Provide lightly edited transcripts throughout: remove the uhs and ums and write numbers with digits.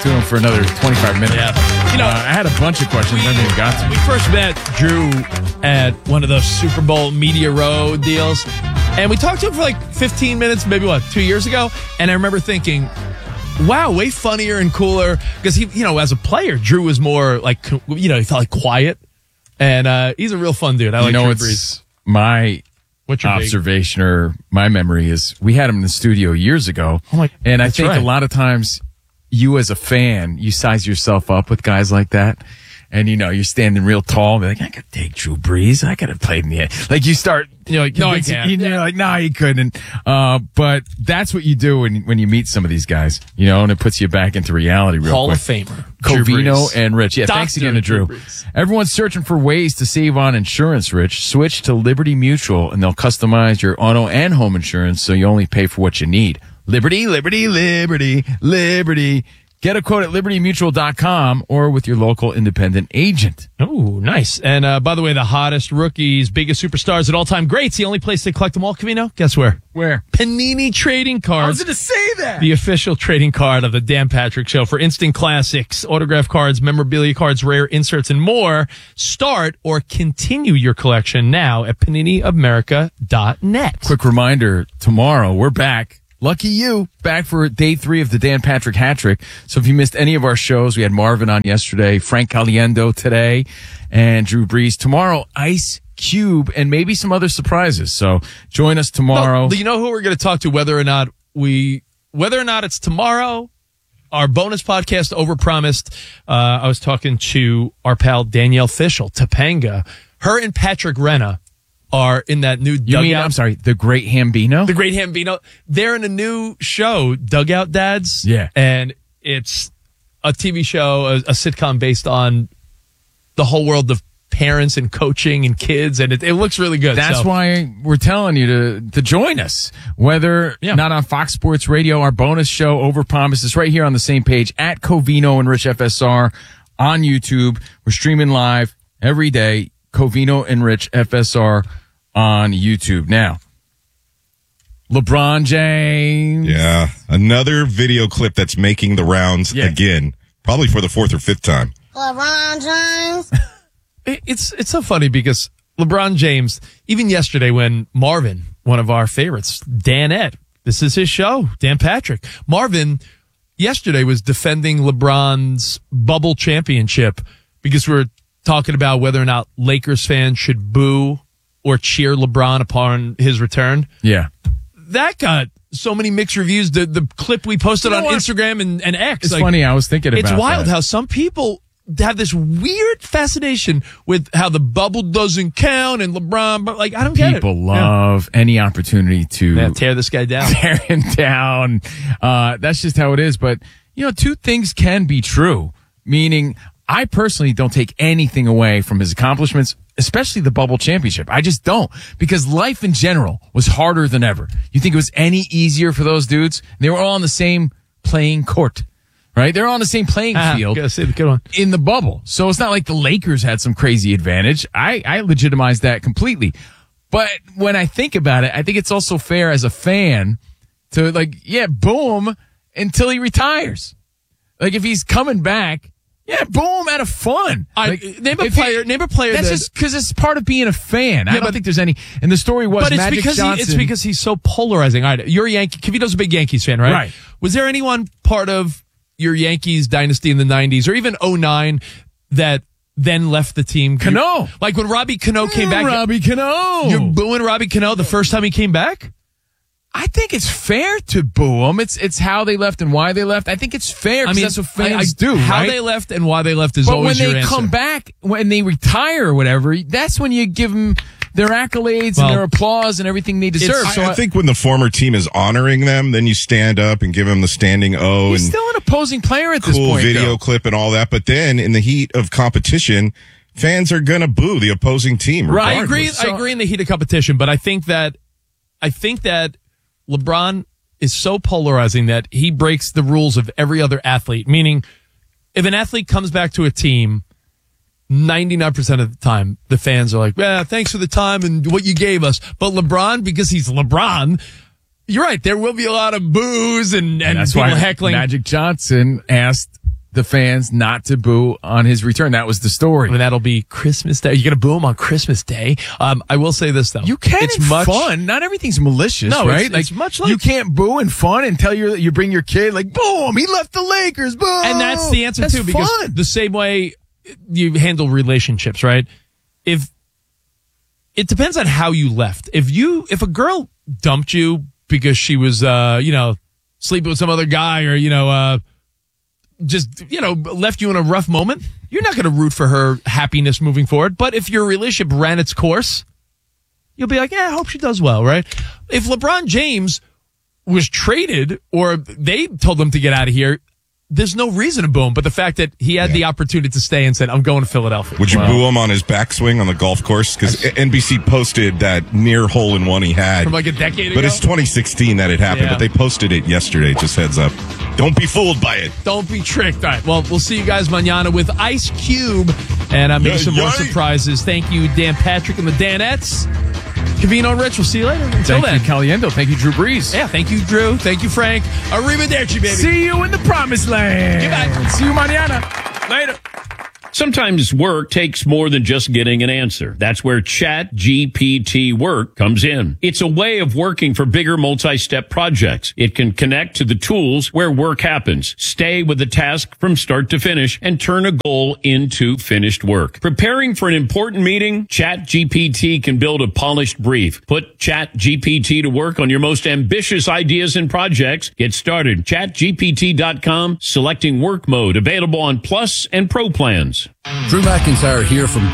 to him for another 25 minutes. Yeah. I had a bunch of questions. I never even got to. We first met Drew at one of those Super Bowl Media Row deals, and we talked to him for like 15 minutes, maybe 2 years ago, and I remember thinking, wow, way funnier and cooler, because he, as a player, Drew was more like, he felt like quiet, and he's a real fun dude. I like Drew Brees. My observation or my memory is we had him in the studio years ago, and I think a lot of times you as a fan, you size yourself up with guys like that. And, you're standing real tall. And I could take Drew Brees. I could have played in the end. Like, you start, no, I can't. You're like, no, you couldn't. But that's what you do when you meet some of these guys, and it puts you back into reality real Hall quick. of Famer. Covino and Rich. Yeah, thanks again to Drew. Brees. Everyone's searching for ways to save on insurance, Rich. Switch to Liberty Mutual, and they'll customize your auto and home insurance so you only pay for what you need. Liberty, Liberty, Liberty, Liberty. Get a quote at libertymutual.com or with your local independent agent. Oh, nice. And by the way, the hottest rookies, biggest superstars at all-time greats, the only place they collect them all, Covino, guess where? Where? Panini Trading Cards. I was going to say that. The official trading card of the Dan Patrick Show for instant classics, autograph cards, memorabilia cards, rare inserts, and more. Start or continue your collection now at PaniniAmerica.net. Quick reminder, tomorrow we're back. Lucky you, back for day 3 of the Dan Patrick Hat Trick. So if you missed any of our shows, we had Marvin on yesterday, Frank Caliendo today, and Drew Brees. Tomorrow, Ice Cube, and maybe some other surprises. So join us tomorrow. You know who we're going to talk to, whether or not it's tomorrow? Our bonus podcast, Overpromised. I was talking to our pal Danielle Fishel, Topanga. Her and Patrick Renna are in that new Dugout. The Great Hambino? The Great Hambino. They're in a new show, Dugout Dads. Yeah. And it's a TV show, a sitcom based on the whole world of parents and coaching and kids, and it looks really good. That's why we're telling you to join us. Whether not on Fox Sports Radio, our bonus show, Overpromised, is right here on the same page, at Covino and Rich FSR on YouTube. We're streaming live every day, Covino and Rich FSR on YouTube. Now, LeBron James. Yeah, another video clip that's making the rounds again, probably for the 4th or 5th time. LeBron James. It's so funny because LeBron James, even yesterday when Marvin, one of our favorites, Danette, this is his show, Dan Patrick. Marvin yesterday was defending LeBron's bubble championship because we were talking about whether or not Lakers fans should boo or cheer LeBron upon his return. Yeah. That got so many mixed reviews. The clip we posted on Instagram and X. It's funny. I was thinking about it. It's wild how some people have this weird fascination with how the bubble doesn't count and LeBron, but I don't get it. People love any opportunity to tear this guy down. Tear him down. That's just how it is. But, two things can be true, meaning I personally don't take anything away from his accomplishments, especially the bubble championship. I just don't, because life in general was harder than ever. You think it was any easier for those dudes? They were all on the same playing court, right? They're all on the same playing field in the bubble. So it's not like the Lakers had some crazy advantage. I legitimize that completely. But when I think about it, I think it's also fair as a fan to boo him until he retires. Like if he's coming back, boom, out of fun. Name a player. That's just because it's part of being a fan. I don't think there's any. And the story was Magic Johnson. It's because he's so polarizing. You're a Yankee. Covino's a big Yankees fan, right? Right. Was there anyone part of your Yankees dynasty in the 90s or even 09 that then left the team? Cano. Like when Robbie Cano came back. Robbie Cano. You're booing Robbie Cano the first time he came back? I think it's fair to boo them. It's how they left and why they left. I think it's fair because that's what fans do. How they left and why they left is always your answer. But when they come back, when they retire or whatever, that's when you give them their accolades and their applause and everything they deserve. I think when the former team is honoring them, then you stand up and give them the standing O. He's still an opposing player at this point. Cool video clip and all that. But then in the heat of competition, fans are going to boo the opposing team. Right. I agree in the heat of competition, but I think that LeBron is so polarizing that he breaks the rules of every other athlete. Meaning, if an athlete comes back to a team, 99% of the time, the fans are like, thanks for the time and what you gave us. But LeBron, because he's LeBron, you're right, there will be a lot of boos and that's people why heckling. Magic Johnson asked the fans not to boo on his return. That was the story. And that'll be Christmas Day. You're going to boo him on Christmas Day. I will say this, though. You can. It's fun. Not everything's malicious, no, right? It's much like you can't boo in fun and tell you bring your kid like, boom, he left the Lakers, boom. And that's the answer, that's too, because fun. the same way you handle relationships, right? If it depends on how you left. If a girl dumped you because she was, sleeping with some other guy or, left you in a rough moment, you're not going to root for her happiness moving forward. But if your relationship ran its course, you'll be like, yeah, I hope she does well, right? If LeBron James was traded or they told him to get out of here, there's no reason to boo him. But the fact that he had the opportunity to stay and said, I'm going to Philadelphia. Would you boo him on his backswing on the golf course? Because NBC posted that near hole-in-one he had. From like a decade ago? But it's 2016 that it happened, but they posted it yesterday. Just heads up. Don't be fooled by it. Don't be tricked. All right, well, we'll see you guys mañana with Ice Cube and maybe some more surprises. Thank you, Dan Patrick and the Danettes. Cavino and Rich, we'll see you later. Until then. Thank you, Caliendo. Thank you, Drew Brees. Yeah, thank you, Drew. Thank you, Frank. Arrivederci, baby. See you in the promised land. Goodbye. See you mañana. Later. Sometimes work takes more than just getting an answer. That's where ChatGPT Work comes in. It's a way of working for bigger multi-step projects. It can connect to the tools where work happens, stay with the task from start to finish, and turn a goal into finished work. Preparing for an important meeting? ChatGPT can build a polished brief. Put ChatGPT to work on your most ambitious ideas and projects. Get started. ChatGPT.com, selecting work mode, available on Plus and Pro plans. Drew McIntyre here from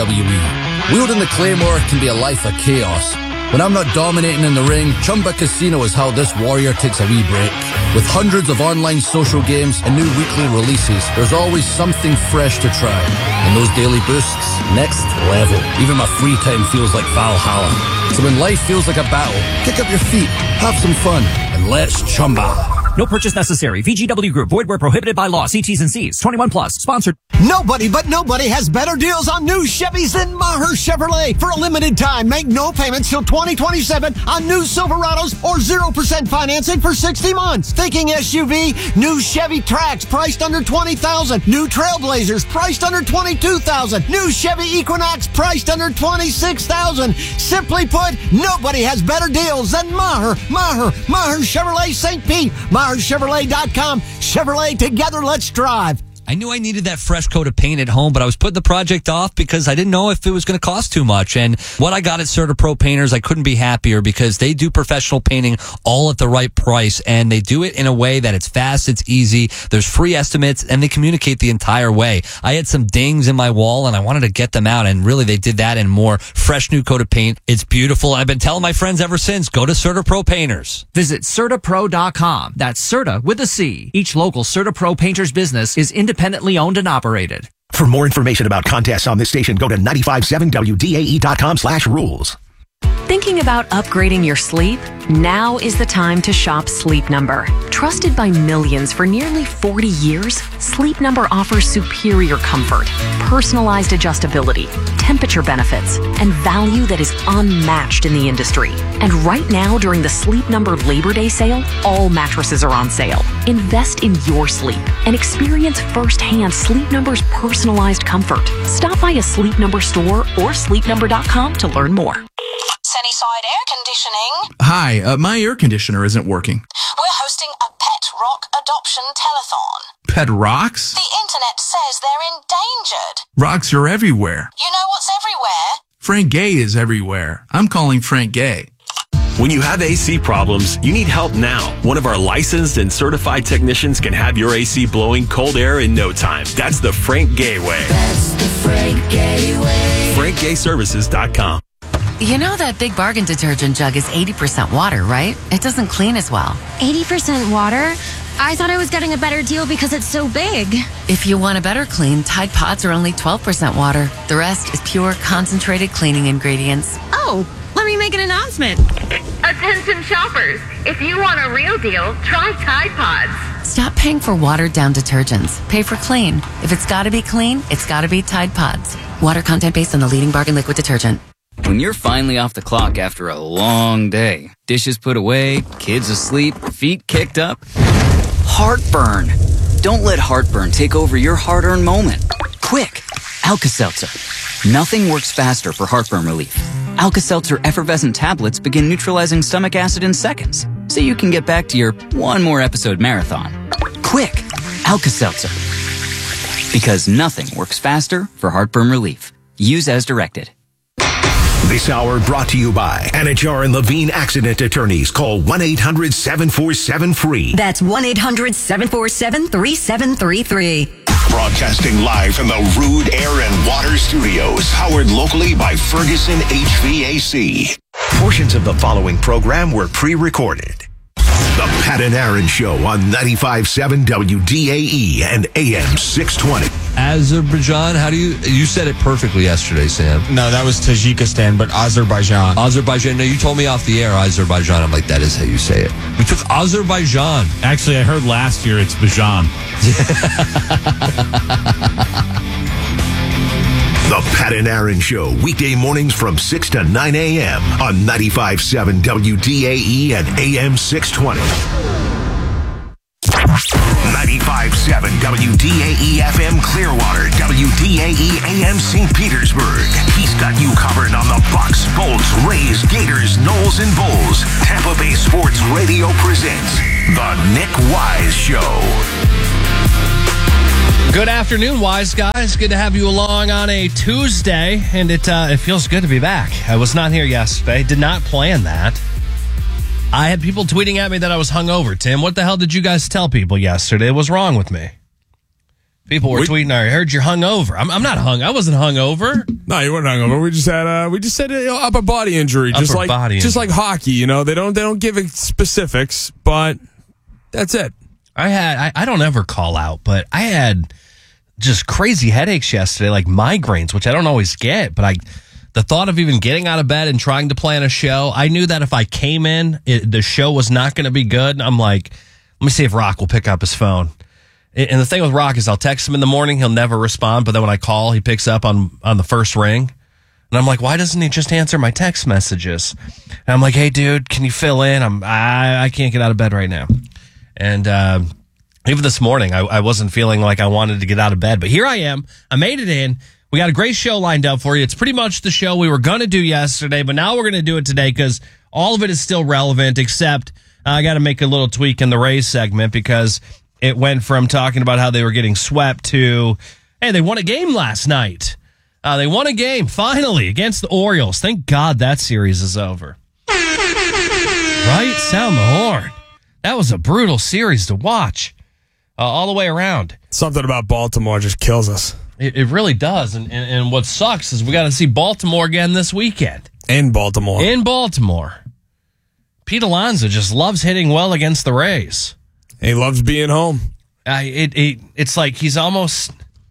WWE. Wielding the Claymore can be a life of chaos. When I'm not dominating in the ring, Chumba Casino is how this warrior takes a wee break. With hundreds of online social games and new weekly releases, there's always something fresh to try. And those daily boosts, next level. Even my free time feels like Valhalla. So when life feels like a battle, kick up your feet, have some fun, and let's Chumba. No purchase necessary. VGW Group. Void where prohibited by law. See T's and C's. 21 plus. Sponsored. Nobody has better deals on new Chevys than Maher Chevrolet. For a limited time, make no payments till 2027 on new Silverados or 0% financing for 60 months. Thinking SUV? New Chevy Trax priced under $20,000. New Trailblazers priced under $22,000. New Chevy Equinox priced under $26,000. Simply put, nobody has better deals than Maher Chevrolet St. Pete. MaherChevrolet.com. Chevrolet, together, let's drive. I knew I needed that fresh coat of paint at home, but I was putting the project off because I didn't know if it was going to cost too much. And what I got at CertaPro Painters, I couldn't be happier because they do professional painting all at the right price. And they do it in a way that it's fast, it's easy, there's free estimates, and they communicate the entire way. I had some dings in my wall and I wanted to get them out. And really, they did that and more. Fresh new coat of paint. It's beautiful. I've been telling my friends ever since, go to CertaPro Painters. Visit CertaPro.com. That's Certa with a C. Each local CertaPro Painters business is independently owned and operated. For more information about contests on this station, go to 957wdae.com/rules. Thinking about upgrading your sleep? Now is the time to shop Sleep Number. Trusted by millions for nearly 40 years, Sleep Number offers superior comfort, personalized adjustability, temperature benefits, and value that is unmatched in the industry. And right now, during the Sleep Number Labor Day sale, all mattresses are on sale. Invest in your sleep and experience firsthand Sleep Number's personalized comfort. Stop by a Sleep Number store or sleepnumber.com to learn more. Sunnyside Air Conditioning. Hi, my air conditioner isn't working. We're hosting a pet rock adoption telethon. Pet rocks? The internet says they're endangered. Rocks are everywhere. You know what's everywhere? Frank Gay is everywhere. I'm calling Frank Gay. When you have AC problems, you need help now. One of our licensed and certified technicians can have your AC blowing cold air in no time. That's the Frank Gay way. That's the Frank Gay way. FrankGayServices.com. You know that Big Bargain detergent jug is 80% water, right? It doesn't clean as well. 80% water? I thought I was getting a better deal because it's so big. If you want a better clean, Tide Pods are only 12% water. The rest is pure, concentrated cleaning ingredients. Oh, let me make an announcement. Attention shoppers, if you want a real deal, try Tide Pods. Stop paying for watered-down detergents. Pay for clean. If it's got to be clean, it's got to be Tide Pods. Water content based on the leading bargain liquid detergent. When you're finally off the clock after a long day, dishes put away, kids asleep, feet kicked up, heartburn. Don't let heartburn take over your hard-earned moment. Quick, Alka-Seltzer. Nothing works faster for heartburn relief. Alka-Seltzer effervescent tablets begin neutralizing stomach acid in seconds, so you can get back to your one more episode marathon. Quick, Alka-Seltzer. Because nothing works faster for heartburn relief. Use as directed. This hour brought to you by Anajar and Levine Accident Attorneys. Call 1-800-747-FREE. That's 1-800-747-3733. Broadcasting live from the Rude Air and Water Studios. Powered locally by Ferguson HVAC. Portions of the following program were pre-recorded. The Pat and Aaron Show on 95.7 WDAE and AM 620. Azerbaijan, how do you said it perfectly yesterday, Sam. No, that was Tajikistan, but Azerbaijan. Azerbaijan. No, you told me off the air, Azerbaijan. I'm like, that is how you say it. We took Azerbaijan. Actually, I heard last year it's Bajan. The Pat and Aaron Show, weekday mornings from 6 to 9 a.m. on 95.7 WDAE and AM 620. 95.7 WDAE FM Clearwater, WDAE AM St. Petersburg. He's got you covered on the Bucks, Bolts, Rays, Gators, Knowles, and Bulls. Tampa Bay Sports Radio presents The Nick Wise Show. Good afternoon, wise guys. Good to have you along on a Tuesday, and it feels good to be back. I was not here yesterday. Did not plan that. I had people tweeting at me that I was hungover. Tim, what the hell did you guys tell people yesterday? What's wrong with me? People were tweeting, I heard you're hungover. I'm not hung. I wasn't hungover. No, you weren't hungover. We just said upper body injury, just like hockey. They don't give it specifics, but that's it. I don't ever call out, but I had just crazy headaches yesterday, like migraines, which I don't always get, but the thought of even getting out of bed and trying to plan a show, I knew that if I came in, the show was not going to be good. I'm like, let me see if Rock will pick up his phone. And the thing with Rock is I'll text him in the morning, he'll never respond, but then when I call, he picks up on the first ring. And I'm like, why doesn't he just answer my text messages? And I'm like, hey, dude, can you fill in? I can't get out of bed right now. And even this morning, I wasn't feeling like I wanted to get out of bed. But here I am. I made it in. We got a great show lined up for you. It's pretty much the show we were going to do yesterday, but now we're going to do it today because all of it is still relevant, except I got to make a little tweak in the Rays segment because it went from talking about how they were getting swept to, hey, they won a game last night. They won a game, finally, against the Orioles. Thank God that series is over. Right? Sound the horn. That was a brutal series to watch all the way around. Something about Baltimore just kills us. It really does. And what sucks is we got to see Baltimore again this weekend. In Baltimore. Pete Alonso just loves hitting well against the Rays. He loves being home. It's like he's almost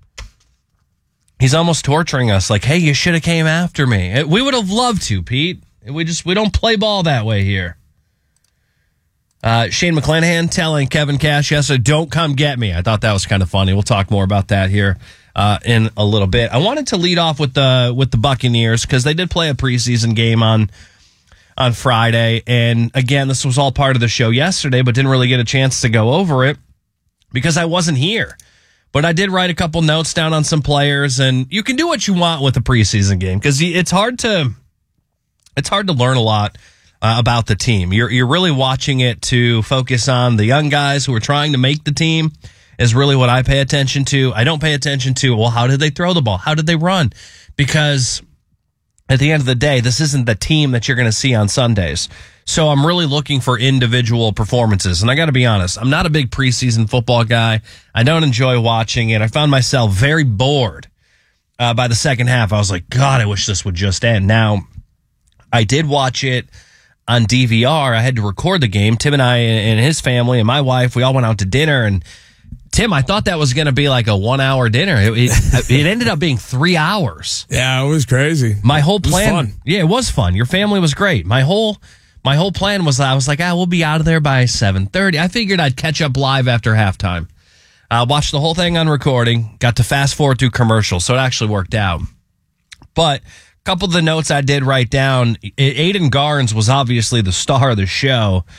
torturing us. Like, hey, you should have came after me. We would have loved to, Pete. We don't play ball that way here. Shane McClanahan telling Kevin Cash yesterday, don't come get me. I thought that was kind of funny. We'll talk more about that here in a little bit. I wanted to lead off with the Buccaneers because they did play a preseason game on Friday. And again, this was all part of the show yesterday, but didn't really get a chance to go over it because I wasn't here. But I did write a couple notes down on some players, and you can do what you want with a preseason game because it's hard to learn a lot about the team. You're really watching it to focus on the young guys who are trying to make the team is really what I pay attention to. I don't pay attention to, well, how did they throw the ball? How did they run? Because at the end of the day, this isn't the team that you're going to see on Sundays. So I'm really looking for individual performances. And I got to be honest, I'm not a big preseason football guy. I don't enjoy watching it. I found myself very bored by the second half. I was like, God, I wish this would just end. Now, I did watch it on DVR. I had to record the game. Tim and I and his family and my wife, we all went out to dinner. And Tim, I thought that was going to be like a 1 hour dinner. It ended up being 3 hours. Yeah, it was crazy. My whole plan. It was fun. Yeah, it was fun. Your family was great. My whole plan was, I was like, we'll be out of there by 7:30. I figured I'd catch up live after halftime. Watched the whole thing on recording. Got to fast forward through commercials, so it actually worked out. But couple of the notes I did write down, Aiden Garnes was obviously the star of the show.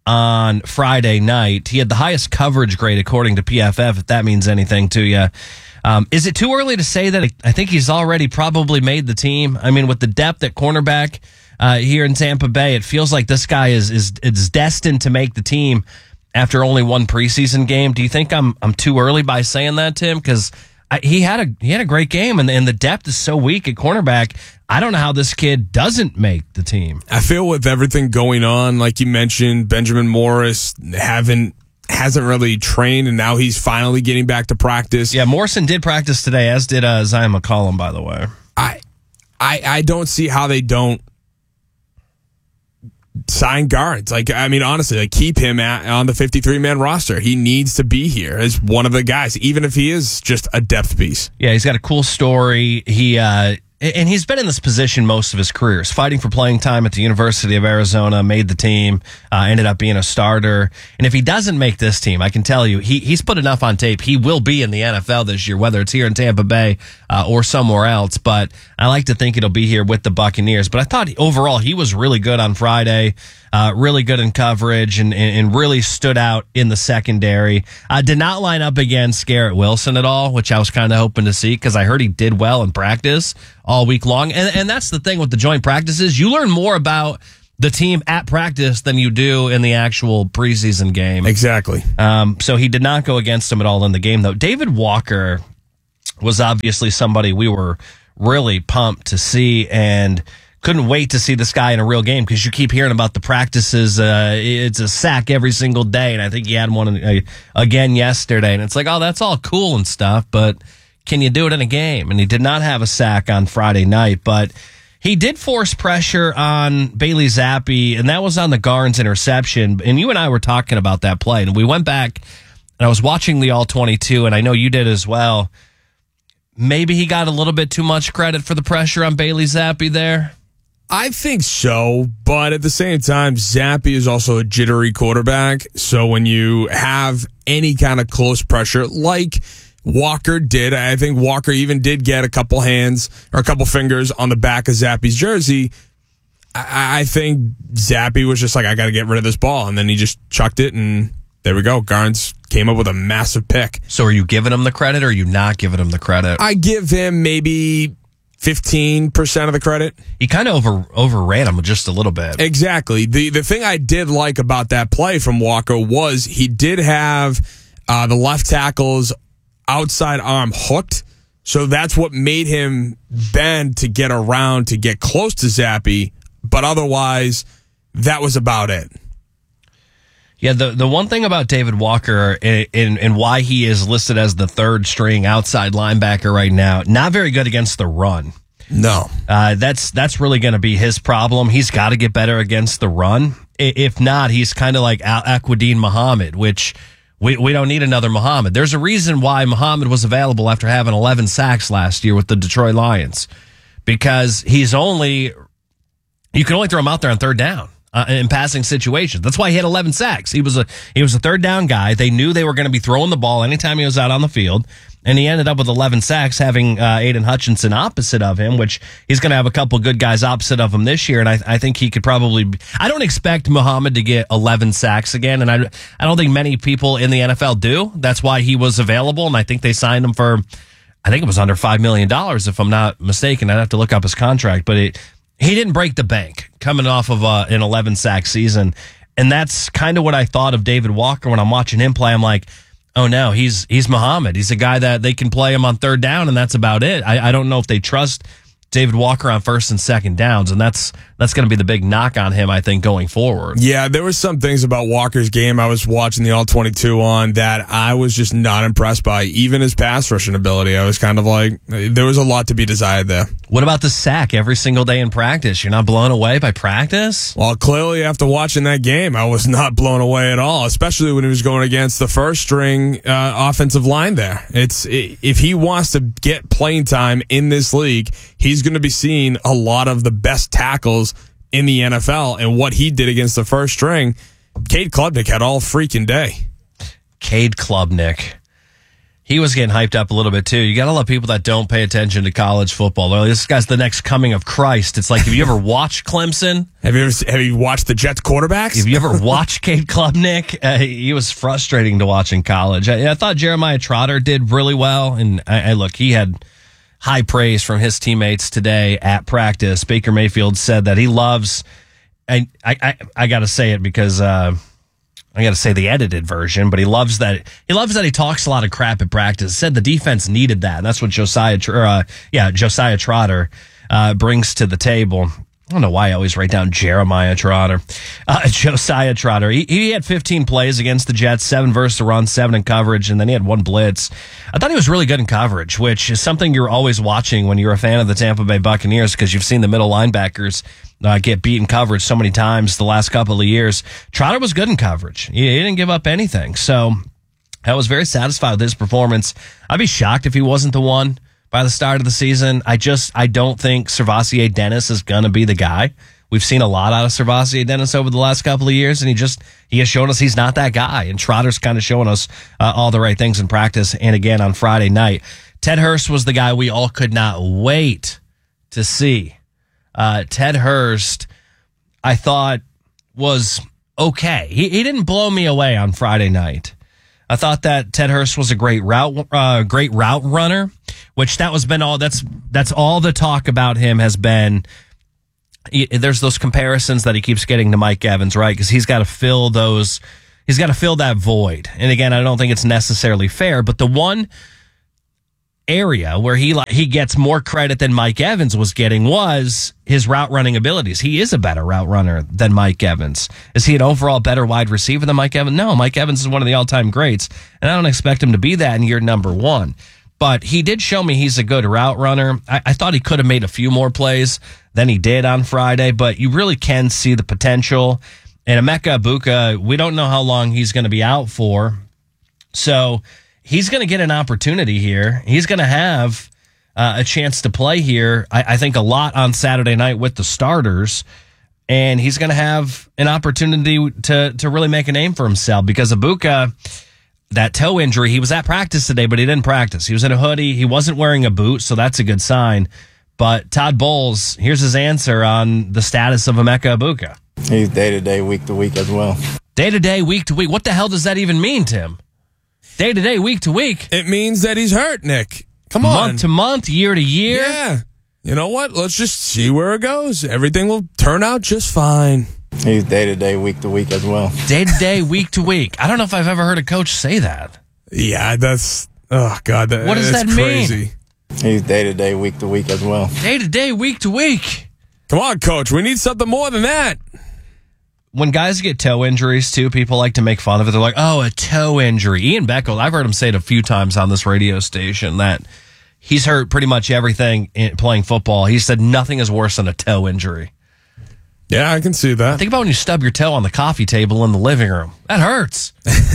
on Friday night. He had the highest coverage grade according to PFF, if that means anything to you. Is it too early to say that? I think he's already probably made the team. I mean, with the depth at cornerback here in Tampa Bay, it feels like this guy is destined to make the team after only one preseason game. Do you think I'm too early by saying that, Tim? Because he had a great game, and the depth is so weak at cornerback. I don't know how this kid doesn't make the team. I feel with everything going on, like you mentioned, Benjamin Morris hasn't really trained, and now he's finally getting back to practice. Yeah, Morrison did practice today, as did Zion McCollum, by the way. I don't see how they don't sign guards. Honestly, keep him on the 53-man roster. He needs to be here as one of the guys, even if he is just a depth piece. Yeah, he's got a cool story. And he's been in this position most of his career. He's fighting for playing time at the University of Arizona, made the team, ended up being a starter. And if he doesn't make this team, I can tell you, he's put enough on tape. He will be in the NFL this year, whether it's here in Tampa Bay or somewhere else. But I like to think it'll be here with the Buccaneers. But I thought overall he was really good on Friday, really good in coverage, and really stood out in the secondary. Did not line up against Garrett Wilson at all, which I was kind of hoping to see because I heard he did well in practice all week long. And that's the thing with the joint practices. You learn more about the team at practice than you do in the actual preseason game. Exactly. So he did not go against him at all in the game, though. David Walker was obviously somebody we were really pumped to see and couldn't wait to see this guy in a real game because you keep hearing about the practices. It's a sack every single day, and I think he had one again yesterday. And it's like, oh, that's all cool and stuff, but can you do it in a game? And he did not have a sack on Friday night, but he did force pressure on Bailey Zappi, and that was on the Garnes interception. And you and I were talking about that play, and we went back, and I was watching the All-22, and I know you did as well. Maybe he got a little bit too much credit for the pressure on Bailey Zappi there. I think so, but at the same time, Zappi is also a jittery quarterback. So when you have any kind of close pressure, like Walker did, I think Walker even did get a couple hands or a couple fingers on the back of Zappi's jersey. I think Zappi was just like, I got to get rid of this ball. And then he just chucked it, and there we go. Garnes came up with a massive pick. So are you giving him the credit or are you not giving him the credit? I give him maybe 15% of the credit. He kind of overran him just a little bit. Exactly. The thing I did like about that play from Walker was he did have the left tackle's outside arm hooked. So that's what made him bend to get around to get close to Zappi. But otherwise, that was about it. Yeah, the one thing about David Walker and why he is listed as the third string outside linebacker right now, not very good against the run. No. That's really going to be his problem. He's got to get better against the run. If not, he's kind of like Aquadine Muhammad, which we don't need another Muhammad. There's a reason why Muhammad was available after having 11 sacks last year with the Detroit Lions, because you can only throw him out there on third down. In passing situations. That's why he had 11 sacks. He was a third down guy. They knew they were going to be throwing the ball anytime he was out on the field, and he ended up with 11 sacks, having Aiden Hutchinson opposite of him, which he's going to have a couple good guys opposite of him this year, and I think he could probably I don't expect Muhammad to get 11 sacks again, and I don't think many people in the NFL do. That's why he was available, and I think they signed him for, I think it was under $5 million, if I'm not mistaken. I'd have to look up his contract, but he didn't break the bank coming off of an 11-sack season. And that's kind of what I thought of David Walker when I'm watching him play. I'm like, oh, no, he's Muhammad. He's a guy that they can play him on third down, and that's about it. I don't know if they trust David Walker on first and second downs, and that's going to be the big knock on him, I think, going forward. Yeah, there were some things about Walker's game I was watching the All-22 on that I was just not impressed by. Even his pass rushing ability, I was kind of like, there was a lot to be desired there. What about the sack every single day in practice? You're not blown away by practice? Well, clearly after watching that game, I was not blown away at all, especially when he was going against the first-string offensive line there. If he wants to get playing time in this league, he's going to be seeing a lot of the best tackles in the NFL, and what he did against the first string, Cade Klubnik had all freaking day. Cade Klubnik. He was getting hyped up a little bit too. You got to love people that don't pay attention to college football. They're like, this guy's the next coming of Christ. It's like, have you ever watched Clemson? Have you watched the Jets quarterbacks? Have you ever watched Cade Klubnik? He was frustrating to watch in college. I thought Jeremiah Trotter did really well. And look, he had high praise from his teammates today at practice. Baker Mayfield said that he loves, I got to say it because, I got to say the edited version, but he loves that he talks a lot of crap at practice. Said the defense needed that. And that's what Josiah Trotter brings to the table. I don't know why I always write down Jeremiah Trotter. Josiah Trotter. He had 15 plays against the Jets, 7 versus the run, 7 in coverage, and then he had 1 blitz. I thought he was really good in coverage, which is something you're always watching when you're a fan of the Tampa Bay Buccaneers, because you've seen the middle linebackers get beat in coverage so many times the last couple of years. Trotter was good in coverage. He didn't give up anything. So I was very satisfied with his performance. I'd be shocked if he wasn't the one by the start of the season. I don't think Servassier Dennis is going to be the guy. We've seen a lot out of Servassier Dennis over the last couple of years, and he has shown us he's not that guy. And Trotter's kind of showing us all the right things in practice. And again, on Friday night, Ted Hurst was the guy we all could not wait to see. Ted Hurst, I thought, was okay. He didn't blow me away on Friday night. I thought that Ted Hurst was a great route runner, which that's all the talk about him has been. There's those comparisons that he keeps getting to Mike Evans, right? Because he's got to fill that void. And again, I don't think it's necessarily fair, but the one area where he gets more credit than Mike Evans was getting was his route running abilities. He is a better route runner than Mike Evans. Is he an overall better wide receiver than Mike Evans? No, Mike Evans is one of the all-time greats, and I don't expect him to be that in year number 1. But he did show me he's a good route runner. I thought he could have made a few more plays than he did on Friday, but you really can see the potential. And Emeka Egbuka, we don't know how long he's going to be out for. So he's going to get an opportunity here. He's going to have a chance to play here, I think, a lot on Saturday night with the starters. And he's going to have an opportunity to really make a name for himself, because Egbuka, that toe injury, he was at practice today, but he didn't practice. He was in a hoodie. He wasn't wearing a boot, so that's a good sign. But Todd Bowles, here's his answer on the status of Emeka Egbuka. He's day-to-day, week-to-week as well. Day-to-day, week-to-week. What the hell does that even mean, Tim? Day-to-day, week-to-week. It means that he's hurt, Nick. Come on. Month-to-month, year-to-year. Yeah. You know what? Let's just see where it goes. Everything will turn out just fine. He's day-to-day, week-to-week as well. Day-to-day, week-to-week. I don't know if I've ever heard a coach say that. Yeah, that's... Oh, God. What does that crazy. mean? He's day-to-day, week-to-week as well. Day-to-day, week-to-week. Come on, Coach. We need something more than that. When guys get toe injuries, too, people like to make fun of it. They're like, oh, a toe injury. Ian Beckle, I've heard him say it a few times on this radio station that he's hurt pretty much everything in playing football. He said nothing is worse than a toe injury. Yeah, I can see that. Think about when you stub your toe on the coffee table in the living room. That hurts.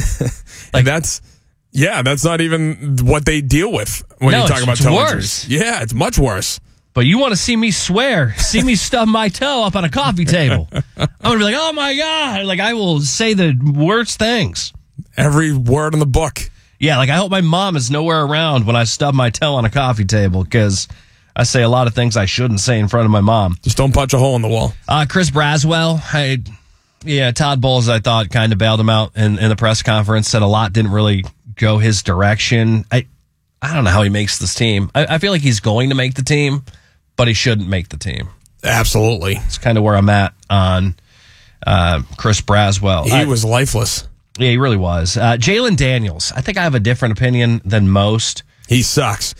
That's not even what they deal with when you talk about toe injuries. Yeah, it's much worse. But you want to see me swear, see me stub my toe up on a coffee table. I'm going to be like, oh my God. Like, I will say the worst things. Every word in the book. Yeah, like I hope my mom is nowhere around when I stub my toe on a coffee table, because I say a lot of things I shouldn't say in front of my mom. Just don't punch a hole in the wall. Chris Braswell, Todd Bowles, I thought, kind of bailed him out in the press conference, said a lot didn't really go his direction. I don't know how he makes this team. I feel like he's going to make the team, but he shouldn't make the team. Absolutely. It's kind of where I'm at on Chris Braswell. He was lifeless. Yeah, he really was. Jalen Daniels, I think I have a different opinion than most. He sucks.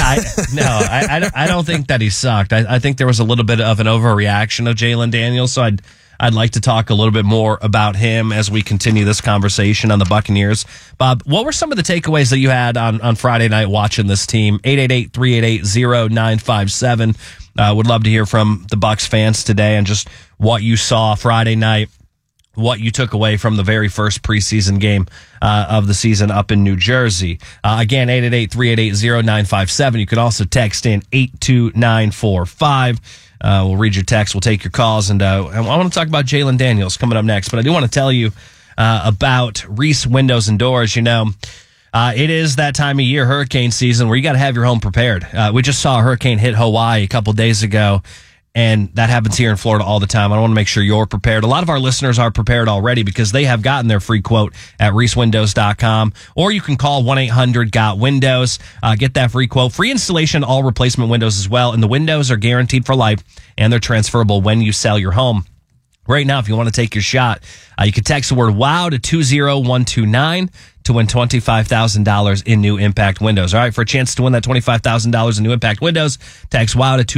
I don't think that he sucked. I think there was a little bit of an overreaction of Jalen Daniels, so I'd like to talk a little bit more about him as we continue this conversation on the Buccaneers. Bob, what were some of the takeaways that you had on Friday night watching this team? 888-388-0957. Would love to hear from the Bucs fans today and just what you saw Friday night, what you took away from the very first preseason game of the season up in New Jersey. Again, 888-388-0957. You can also text in 82945. We'll read your text. We'll take your calls. And I want to talk about Jalen Daniels coming up next. But I do want to tell you about Reese Windows and Doors. You know, It is that time of year, hurricane season, where you got to have your home prepared. We just saw a hurricane hit Hawaii a couple days ago, and that happens here in Florida all the time. I want to make sure you're prepared. A lot of our listeners are prepared already because they have gotten their free quote at reesewindows.com, or you can call 1-800-GOT-WINDOWS. Get that free quote. Free installation, all replacement windows as well, and the windows are guaranteed for life, and they're transferable when you sell your home. Right now, if you want to take your shot, you can text the word WOW to 20129 to win $25,000 in new Impact windows. All right, for a chance to win that $25,000 in new Impact windows, text WOW to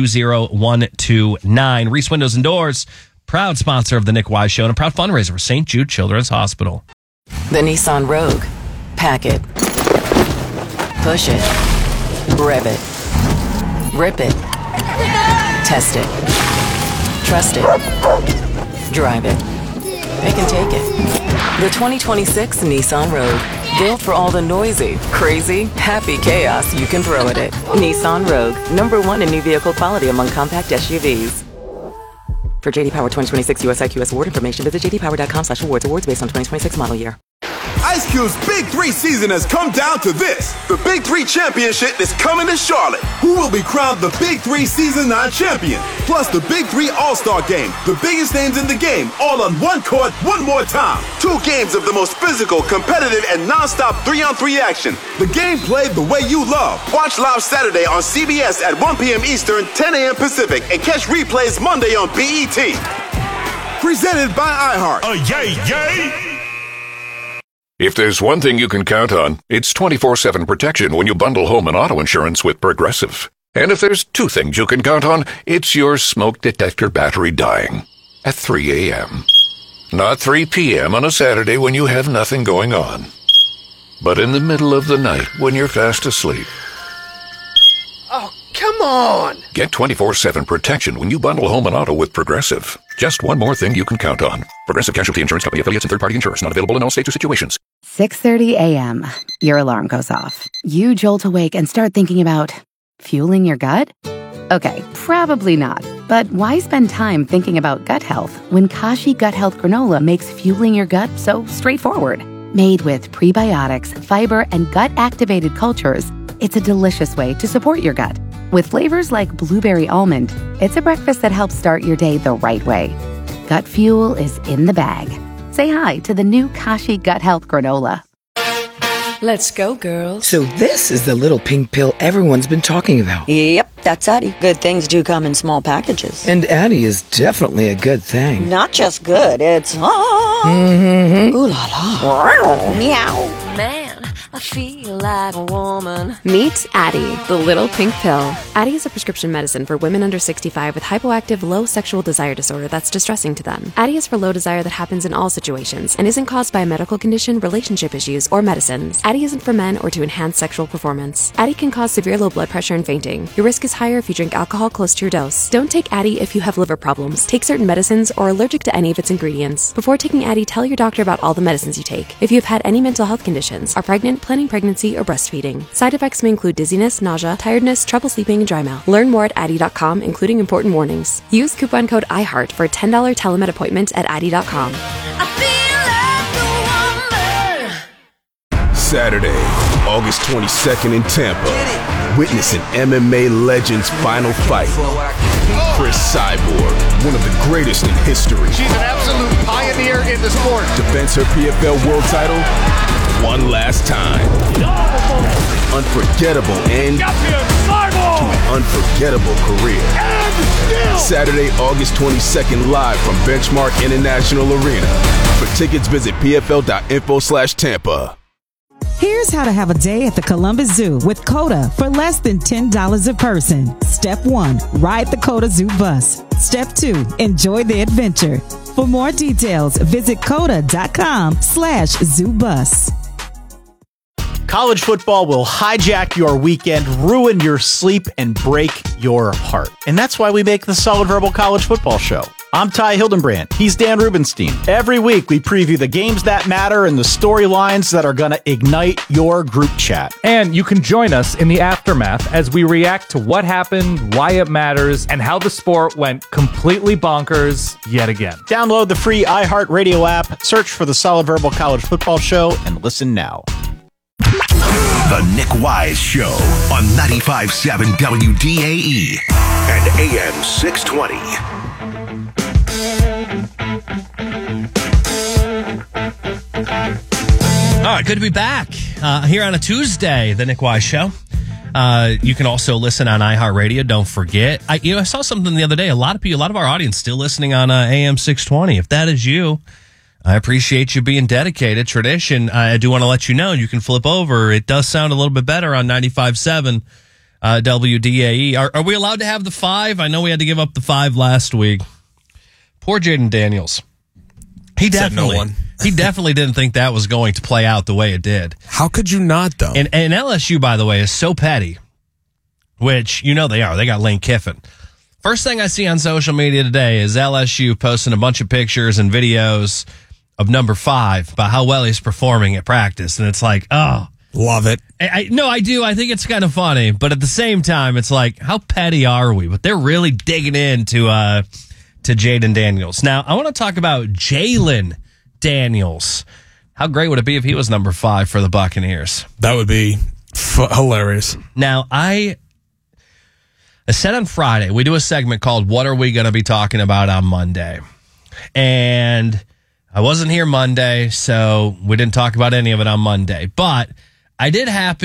20129. Reese Windows and Doors, proud sponsor of the Nick Wise Show and a proud fundraiser for St. Jude Children's Hospital. The Nissan Rogue. Pack it. Push it. Rev it. Rip it. Test it. Trust it. Drive it. They can take it. The 2026 Nissan Rogue. Built for all the noisy, crazy, happy chaos you can throw at it. Nissan Rogue. #1 in new vehicle quality among compact SUVs. For JD Power 2026 US IQS award information, visit jdpower.com/awards. Awards based on 2026 model year. Ice Cube's Big 3 season has come down to this. The Big 3 Championship is coming to Charlotte. Who will be crowned the Big 3 Season 9 champion? Plus the Big 3 All-Star Game. The biggest names in the game, all on one court, one more time. 2 games of the most physical, competitive, and non-stop 3-on-3 action. The game played the way you love. Watch live Saturday on CBS at 1 p.m. Eastern, 10 a.m. Pacific, and catch replays Monday on BET. Presented by iHeart. Yay, yay! If there's one thing you can count on, it's 24/7 protection when you bundle home and auto insurance with Progressive. And if there's 2 things you can count on, it's your smoke detector battery dying at 3 a.m. Not 3 p.m. on a Saturday when you have nothing going on, but in the middle of the night when you're fast asleep. Oh, come on! Get 24/7 protection when you bundle home and auto with Progressive. Just one more thing you can count on. Progressive Casualty Insurance Company affiliates and third-party insurers. Not available in all states or situations. 6:30 a.m. Your alarm goes off. You jolt awake and start thinking about fueling your gut? Okay, probably not. But why spend time thinking about gut health when Kashi Gut Health Granola makes fueling your gut so straightforward? Made with prebiotics, fiber, and gut-activated cultures, it's a delicious way to support your gut. With flavors like blueberry almond, it's a breakfast that helps start your day the right way. Gut fuel is in the bag. Say hi to the new Kashi Gut Health Granola. Let's go, girls. So this is the little pink pill everyone's been talking about. Yep, that's Addie. Good things do come in small packages. And Addie is definitely a good thing. Not just good, it's Mm-hmm. Ooh la la. Meow. Man, I feel like a woman. Meet Addie, the little pink pill. Addie is a prescription medicine for women under 65 with hypoactive low sexual desire disorder that's distressing to them. Addie is for low desire that happens in all situations and isn't caused by a medical condition, relationship issues, or medicines. Addie isn't for men or to enhance sexual performance. Addie can cause severe low blood pressure and fainting. Your risk is higher if you drink alcohol close to your dose. Don't take Addie if you have liver problems, take certain medicines, or are allergic to any of its ingredients. Before taking Addie, tell your doctor about all the medicines you take. If you have had any mental health conditions, are pregnant, planning pregnancy, or breastfeeding. Side effects may include dizziness, nausea, tiredness, trouble sleeping, and dry mouth. Learn more at Addie.com, including important warnings. Use coupon code IHEART for a $10 telemed appointment at Addie.com. Saturday, August 22nd in Tampa. Witness an MMA legend's final fight. Chris Cyborg, one of the greatest in history. She's an absolute pioneer in the sport. Defends her PFL world title one last time. Unforgettable end to an unforgettable career. Saturday, August 22nd, live from Benchmark International Arena. For tickets, visit pfl.info/Tampa. Here's how to have a day at the Columbus Zoo with COTA for less than $10 a person. Step 1, ride the COTA Zoo bus. Step 2, enjoy the adventure. For more details, visit COTA.com/ZooBus. College football will hijack your weekend, ruin your sleep, and break your heart. And that's why we make the Solid Verbal College Football Show. I'm Ty Hildenbrand. He's Dan Rubenstein. Every week, we preview the games that matter and the storylines that are going to ignite your group chat. And you can join us in the aftermath as we react to what happened, why it matters, and how the sport went completely bonkers yet again. Download the free iHeartRadio app, search for the Solid Verbal College Football Show, and listen now. The Nick Wise Show on 95.7 WDAE and AM 620. All right, good to be back here on a Tuesday, The Nick Wise Show. You can also listen on iHeartRadio. Don't forget. I saw something the other day. A lot of our audience still listening on AM 620. If that is you, I appreciate you being dedicated. Tradition, I do want to let you know, you can flip over. It does sound a little bit better on 95.7 WDAE. Are we allowed to have the 5? I know we had to give up the 5 last week. Poor Jaden Daniels. He definitely didn't think that was going to play out the way it did. How could you not, though? And LSU, by the way, is so petty, which you know they are. They got Lane Kiffin. First thing I see on social media today is LSU posting a bunch of pictures and videos of number 5 about how well he's performing at practice. And it's like, oh. Love it. No, I do. I think it's kind of funny. But at the same time, it's like, how petty are we? But they're really digging into to Jaden Daniels. Now, I want to talk about Jalen Daniels. How great would it be if he was number 5 for the Buccaneers? That would be hilarious. Now, I said on Friday, we do a segment called What Are We Going to Be Talking About on Monday? And I wasn't here Monday, so we didn't talk about any of it on Monday. But I did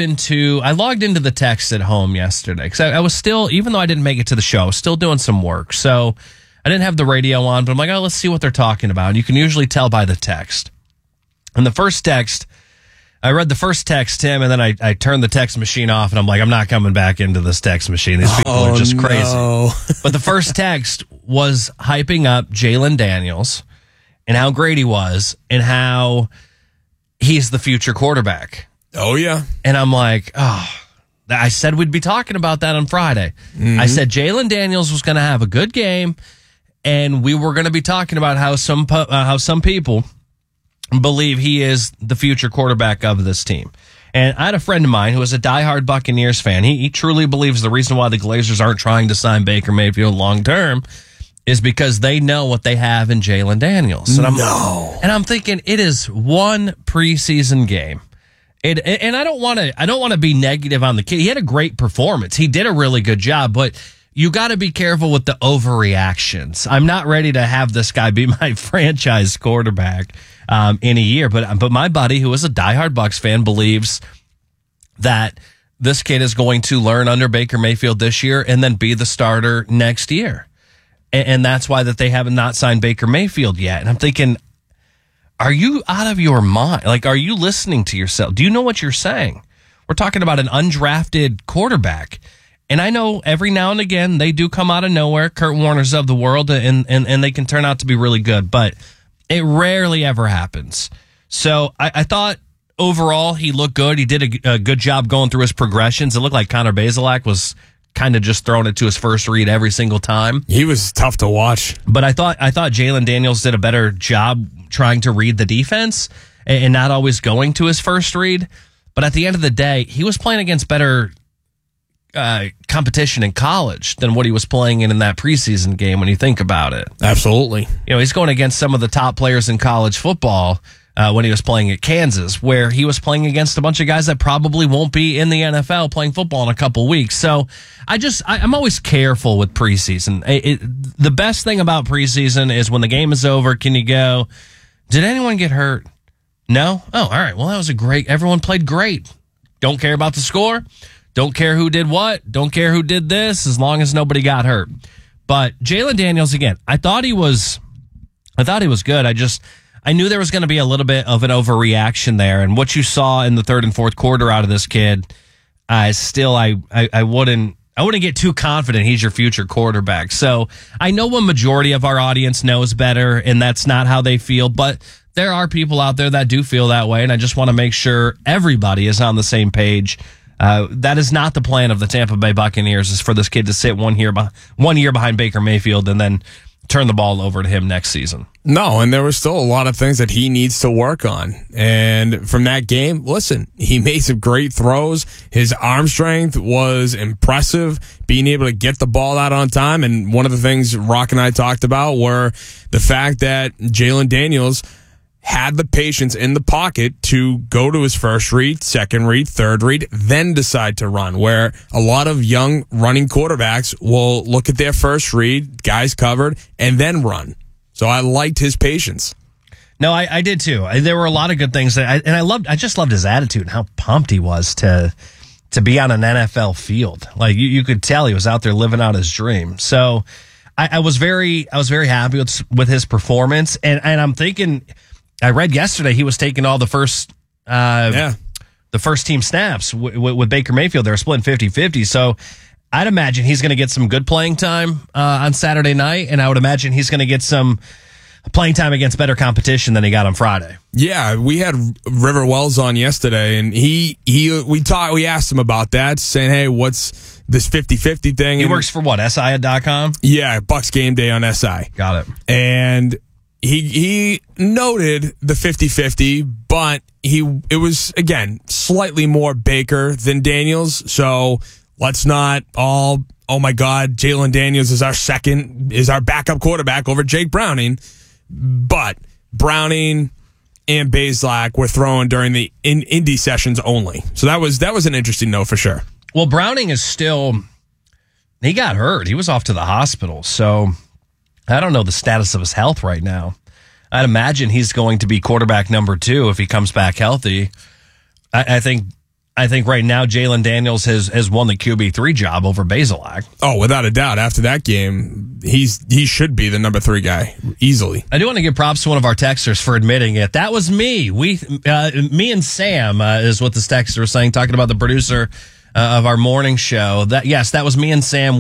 I logged into the text at home yesterday because I was still, even though I didn't make it to the show, I was still doing some work. So I didn't have the radio on, but I'm like, oh, let's see what they're talking about. And you can usually tell by the text. And the first text, I read the first text, Tim, and then I turned the text machine off, and I'm like, I'm not coming back into this text machine. These people are just crazy. No. But the first text was hyping up Jalen Daniels and how great he was and how he's the future quarterback. Oh, yeah. And I'm like, oh, I said we'd be talking about that on Friday. Mm-hmm. I said Jalen Daniels was going to have a good game, and we were going to be talking about how some people believe he is the future quarterback of this team. And I had a friend of mine who is a diehard Buccaneers fan. He truly believes the reason why the Glazers aren't trying to sign Baker Mayfield long term is because they know what they have in Jalen Daniels. And I'm thinking it is one preseason game. And I don't want to be negative on the kid. He had a great performance. He did a really good job, but you got to be careful with the overreactions. I'm not ready to have this guy be my franchise quarterback in a year, but my buddy, who is a diehard Bucs fan, believes that this kid is going to learn under Baker Mayfield this year and then be the starter next year. And that's why that they have not signed Baker Mayfield yet. And I'm thinking, are you out of your mind? Like, are you listening to yourself? Do you know what you're saying? We're talking about an undrafted quarterback. And I know every now and again they do come out of nowhere, Kurt Warner's of the world, and they can turn out to be really good, but it rarely ever happens. So I thought overall he looked good. He did a good job going through his progressions. It looked like Connor Bazelak was kind of just throwing it to his first read every single time. He was tough to watch. But I thought Jalen Daniels did a better job trying to read the defense and not always going to his first read. But at the end of the day, he was playing against better competition in college than what he was playing in that preseason game when you think about it. Absolutely. You know, he's going against some of the top players in college football when he was playing at Kansas, where he was playing against a bunch of guys that probably won't be in the NFL playing football in a couple weeks. So I'm always careful with preseason. The best thing about preseason is when the game is over, can you go, did anyone get hurt? No? Oh, all right. Well, that was everyone played great. Don't care about the score. Don't care who did what. Don't care who did this, as long as nobody got hurt. But Jalen Daniels, again, I thought he was good. I knew there was going to be a little bit of an overreaction there, and what you saw in the third and fourth quarter out of this kid, I wouldn't get too confident he's your future quarterback. So I know a majority of our audience knows better, and that's not how they feel, but there are people out there that do feel that way, and I just want to make sure everybody is on the same page. That is not the plan of the Tampa Bay Buccaneers, is for this kid to sit 1 year behind Baker Mayfield and then turn the ball over to him next season. No, and there were still a lot of things that he needs to work on. And from that game, listen, he made some great throws. His arm strength was impressive, being able to get the ball out on time. And one of the things Rock and I talked about were the fact that Jalen Daniels had the patience in the pocket to go to his first read, second read, third read, then decide to run, where a lot of young running quarterbacks will look at their first read, guys covered, and then run. So I liked his patience. No, I did too. There were a lot of good things, I just loved his attitude and how pumped he was to be on an NFL field. Like you could tell he was out there living out his dream. So I was very happy with his performance, and I'm thinking. I read yesterday he was taking all the first team snaps with Baker Mayfield. They're splitting 50-50. So I'd imagine he's going to get some good playing time on Saturday night, and I would imagine he's going to get some playing time against better competition than he got on Friday. Yeah, we had River Wells on yesterday, and we asked him about that, saying, hey, what's this 50-50 thing? He works for what, SI.com? Yeah, Bucks Game Day on SI. Got it. And he noted the 50-50, but it was, again, slightly more Baker than Daniels. So let's not all, oh my God, Jalen Daniels is our backup quarterback over Jake Browning. But Browning and Bazelak were thrown during the Indy sessions only. So that was an interesting note for sure. Well, Browning he got hurt. He was off to the hospital. So I don't know the status of his health right now. I'd imagine he's going to be quarterback number 2 if he comes back healthy. I think right now Jalen Daniels has won the QB3 job over Bazelak. Oh, without a doubt. After that game, he should be the number 3 guy easily. I do want to give props to one of our texters for admitting it. That was me. Me and Sam is what this texter was saying, talking about the producer of our morning show. That was me and Sam.